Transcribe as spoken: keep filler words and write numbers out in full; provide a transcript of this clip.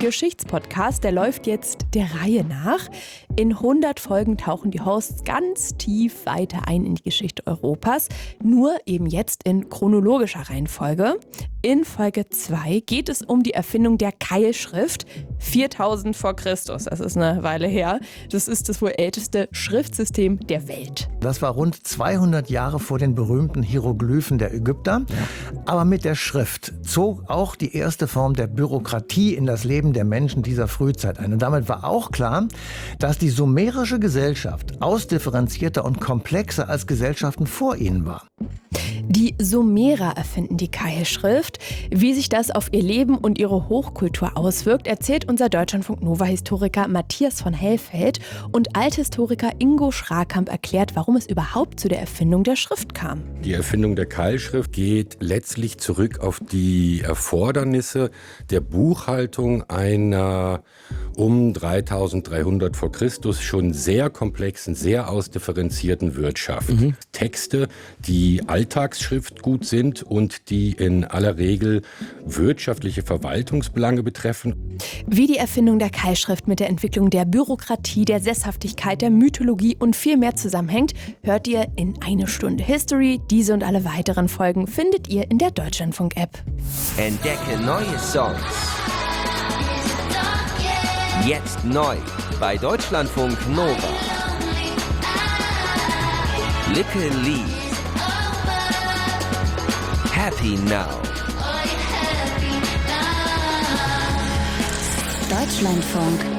Geschichtspodcast, der läuft jetzt der Reihe nach. In hundert Folgen tauchen die Hosts ganz tief weiter ein in die Geschichte Europas, nur eben jetzt in chronologischer Reihenfolge. In Folge zwei geht es um die Erfindung der Keilschrift, viertausend vor Christus, das ist eine Weile her. Das ist das wohl älteste Schriftsystem der Welt. Das war rund zweihundert Jahre vor den berühmten Hieroglyphen der Ägypter. Aber mit der Schrift zog auch die erste Form der Bürokratie in das Leben der Menschen dieser Frühzeit ein. Und damit war auch klar, dass die sumerische Gesellschaft ausdifferenzierter und komplexer als Gesellschaften vor ihnen war. Die Sumerer erfinden die Keilschrift. Wie sich das auf ihr Leben und ihre Hochkultur auswirkt, erzählt unser Deutschlandfunk-Nova-Historiker Matthias von Hellfeld. Und Althistoriker Ingo Schrakamp erklärt, warum es überhaupt zu der Erfindung der Schrift kam. Die Erfindung der Keilschrift geht letztlich zurück auf die Erfordernisse der Buchhaltung einer um dreitausenddreihundert vor Christus schon sehr komplexen, sehr ausdifferenzierten Wirtschaft. Mhm. Texte, die Alltagsschrift gut sind und die in aller Regel wirtschaftliche Verwaltungsbelange betreffen. Wie die Erfindung der Keilschrift mit der Entwicklung der Bürokratie, der Sesshaftigkeit, der Mythologie und viel mehr zusammenhängt, hört ihr in eine Stunde History. Diese und alle weiteren Folgen findet ihr in der Deutschlandfunk-App. Entdecke neue Songs. Jetzt neu bei Deutschlandfunk Nova. Lücke Lied. Happy Now. Deutschlandfunk